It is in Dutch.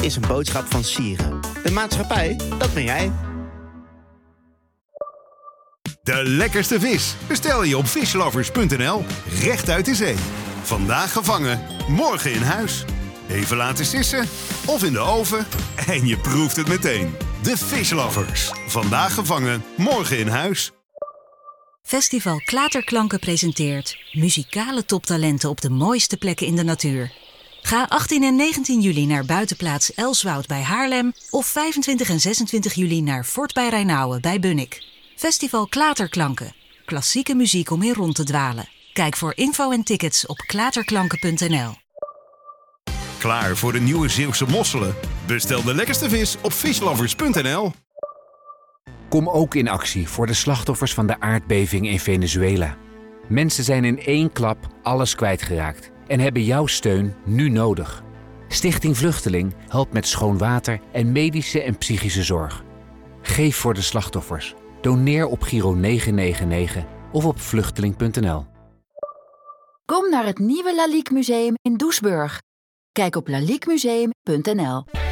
is een boodschap van Sieren. De maatschappij, dat ben jij. De lekkerste vis bestel je op fishlovers.nl, recht uit de zee. Vandaag gevangen, morgen in huis. Even laten sissen of in de oven en je proeft het meteen. De Fishlovers. Vandaag gevangen, morgen in huis. Festival Klaterklanken presenteert muzikale toptalenten op de mooiste plekken in de natuur. Ga 18 en 19 juli naar buitenplaats Elswoud bij Haarlem of 25 en 26 juli naar Fort bij Rijnauwen bij Bunnik. Festival Klaterklanken. Klassieke muziek om in rond te dwalen. Kijk voor info en tickets op klaterklanken.nl. Klaar voor de nieuwe Zeeuwse mosselen? Bestel de lekkerste vis op fishlovers.nl. Kom ook in actie voor de slachtoffers van de aardbeving in Venezuela. Mensen zijn in één klap alles kwijtgeraakt en hebben jouw steun nu nodig. Stichting Vluchteling helpt met schoon water en medische en psychische zorg. Geef voor de slachtoffers. Doneer op Giro 999 of op vluchteling.nl. Kom naar het nieuwe Lalique Museum in Doesburg. Kijk op laliquemuseum.nl.